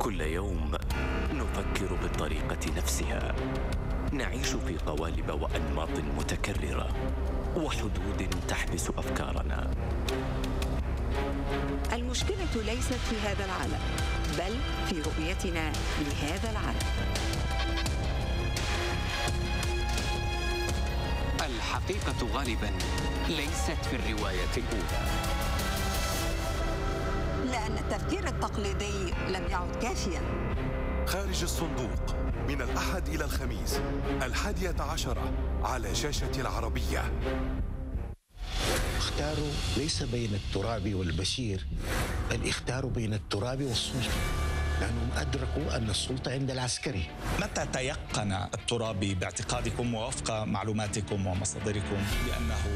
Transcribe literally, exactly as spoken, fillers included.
كل يوم نفكر بالطريقة نفسها، نعيش في قوالب وأنماط متكررة وحدود تحبس أفكارنا. المشكلة ليست في هذا العالم، بل في رؤيتنا لهذا العالم. الحقيقة غالباً ليست في الرواية الأولى، لأن التفكير التقليدي لم يعد كافياً. خارج الصندوق من الأحد إلى الخميس الحادية عشرة على شاشة العربية. اختاروا ليس بين التراب والبشير، بل اختاروا بين التراب والسلطة، لأنهم أدركوا أن السلطة عند العسكري. متى تيقن الترابي باعتقادكم ووفق معلوماتكم ومصادركم بأنه